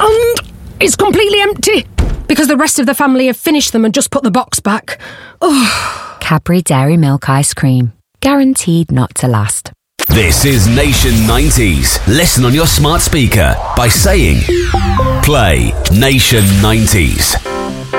And it's completely empty because the rest of the family have finished them and just put the box back. Oh. Cadbury Dairy Milk Ice Cream. Guaranteed not to last. This is Nation 90s. Listen on your smart speaker by saying, play Nation 90s.